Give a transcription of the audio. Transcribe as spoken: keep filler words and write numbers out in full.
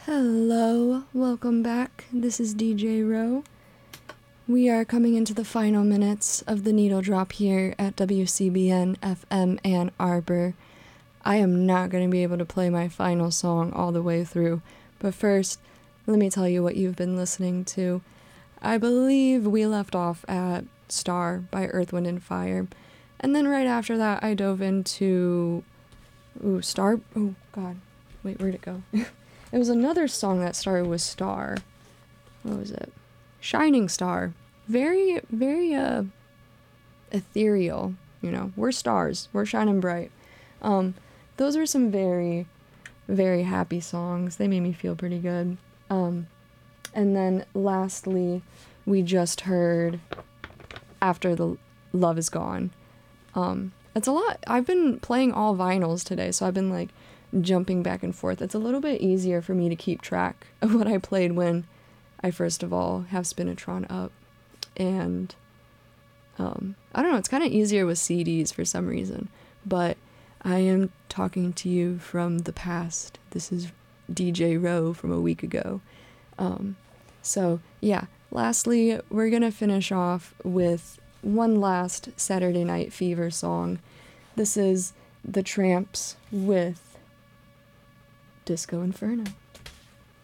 Hello, welcome back. This is D J Rowe. We are coming into the final minutes of the needle drop here at W C B N F M Ann Arbor. I am not going to be able to play my final song all the way through, but first, let me tell you what you've been listening to. I believe we left off at Star by Earth, Wind and Fire, and then right after that I dove into... Ooh, Star... Oh, God. Wait, where'd it go? It was another song that started with Star. What was it? Shining Star. Very, very, uh, ethereal, you know. We're stars. We're shining bright. Um, those are some very, very happy songs. They made me feel pretty good. Um, and then lastly, we just heard After the Love Is Gone. Um, it's a lot. I've been playing all vinyls today, so I've been, like, jumping back and forth. It's a little bit easier for me to keep track of what I played when I first of all have Spinitron up. And um, I don't know, it's kind of easier with C Ds for some reason. But I am talking to you from the past. This is D J Rowe from a week ago. Um, so yeah, lastly, we're gonna finish off with one last Saturday Night Fever song. This is The Tramps with Disco Inferno.